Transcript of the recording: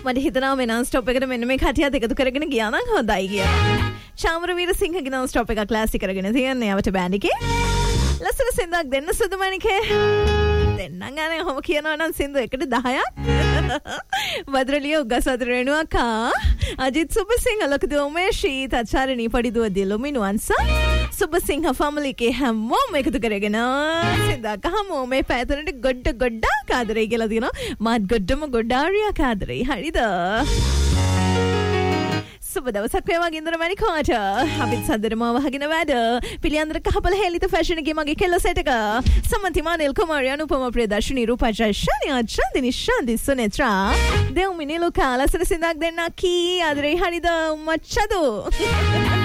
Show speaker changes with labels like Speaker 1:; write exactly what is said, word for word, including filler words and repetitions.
Speaker 1: මට හිතනවා මේ non stop එකට මෙන්න මේ කටියත් එකතු කරගෙන ගියා නම් හොඳයි කියලා. චාමරවීර සිංහගේ non stop එක ක්ලාසික කරගෙන තියන්නේ අවත බෑන්ඩ් එකේ. ලස්සන සින්දුවක් දෙන්න සුදුමණිකේ. දෙන්නම් ගානේ ඔහොම කියනවා නම් සින්දු එකට දහයක්. වද්‍රලිය උගසතර රේණුවකා අජිත් සුබසිංහ ලොකුදු උමේෂී තචාරණී පඩිදුව දිලුමිනුවන්ස සුබසිංහ ෆැමිලි එකේ හැමෝම එකතු කරගෙන සින්දක් අහමු මේ පැයතනට ගොඩ ගොඩක් ආදරේ කියලා දිනවා. මාත් ගොඩම ගොඩාරියක් ආදරේ. හරිද? සුබ දවසක් වේවා ගින්දර මණිකෝට. අපිත් සද්දරම වහගෙන වැඩ. පිළියන්දර කහපල හෙලිත ෆැෂන් එකේ මගේ කෙල්ල සෙට් එක. සමන්තිමා නිල් කුමාරි අනුපම ප්‍රියදර්ශිනී රූපා ජයශානි චන්දිනි ශාන්දි සුනේත්‍රා දෙව්මිනි ලුකා ලස්සන සින්දක් දෙන්න කී ආදරේ. හරිද මච්චදෝ?